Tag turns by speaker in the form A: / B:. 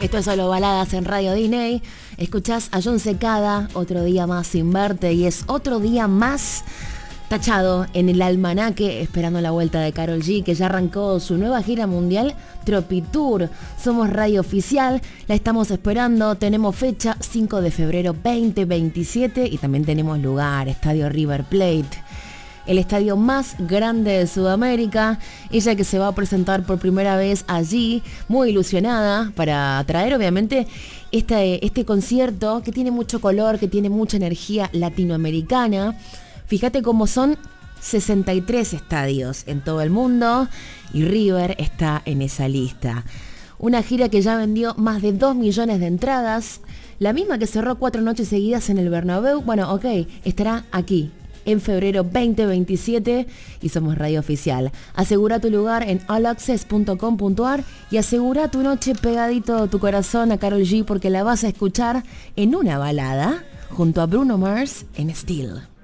A: Esto es Solo Baladas en Radio Disney. Escuchás a Jon Secada, Otro día más sin verte, y es otro día más tachado en el almanaque, esperando la vuelta de Karol G, que ya arrancó su nueva gira mundial, Tropitour. Somos Radio Oficial, la estamos esperando, tenemos fecha 5 de febrero 2027 y también tenemos lugar, Estadio River Plate, el estadio más grande de Sudamérica. Ella que se va a presentar por primera vez allí, muy ilusionada para traer obviamente este concierto que tiene mucho color, que tiene mucha energía latinoamericana. Fíjate cómo son 63 estadios en todo el mundo y River está en esa lista. Una gira que ya vendió más de 2 millones de entradas, la misma que cerró 4 noches seguidas en el Bernabéu. Bueno, ok, estará aquí en febrero 2027 y somos Radio Oficial. Asegura tu lugar en allaccess.com.ar y asegura tu noche pegadito a tu corazón a Karol G, porque la vas a escuchar en una balada junto a Bruno Mars en Steel.